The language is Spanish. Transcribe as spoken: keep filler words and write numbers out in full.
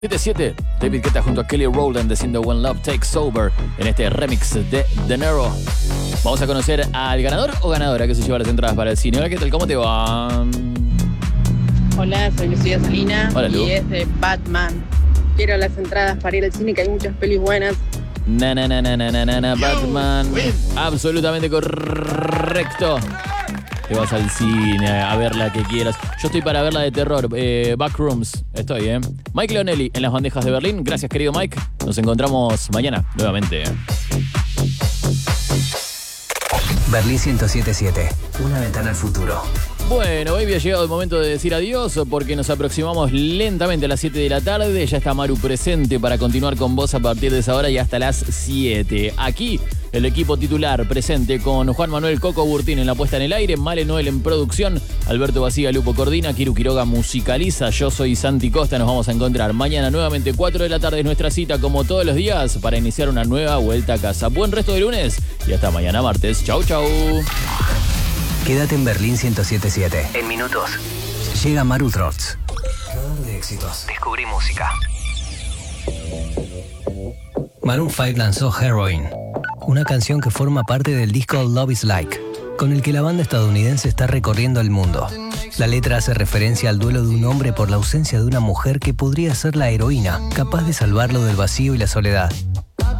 siete siete, David Guetta junto a Kelly Rowland haciendo When Love Takes Over en este remix de De Niro. Vamos a conocer al ganador o ganadora que se lleva las entradas para el cine. Hola, ¿qué tal? ¿Cómo te va? Hola, soy Lucía Salina. Hola, Lu. Y es de Batman. Quiero las entradas para ir al cine, que hay muchas pelis buenas. Na, na, na, na, na, na, na, Batman. Absolutamente correcto. Te vas al cine a ver la que quieras. Yo estoy para ver la de terror, eh, Backrooms. Estoy, ¿eh? Mike Leonelli en las bandejas de Berlín. Gracias, querido Mike. Nos encontramos mañana nuevamente. Berlín ciento siete punto siete. Una ventana al futuro. Bueno, hoy había llegado el momento de decir adiós porque nos aproximamos lentamente a las siete de la tarde. Ya está Maru presente para continuar con vos a partir de esa hora y hasta las siete. Aquí el equipo titular presente con Juan Manuel Coco Burtín en la puesta en el aire, Male Noel en producción, Alberto Basiga Lupo coordina, Kiru Quiroga musicaliza, yo soy Santi Costa. Nos vamos a encontrar mañana nuevamente cuatro de la tarde, es nuestra cita como todos los días para iniciar una nueva vuelta a casa. Buen resto de lunes y hasta mañana martes. Chau, chau. Quédate en Berlín ciento siete punto siete. En minutos llega Maru Trots. Radar de éxitos. Descubrí música. Maroon cinco lanzó Heroin, una canción que forma parte del disco Love is Like, con el que la banda estadounidense está recorriendo el mundo. La letra hace referencia al duelo de un hombre por la ausencia de una mujer que podría ser la heroína, capaz de salvarlo del vacío y la soledad.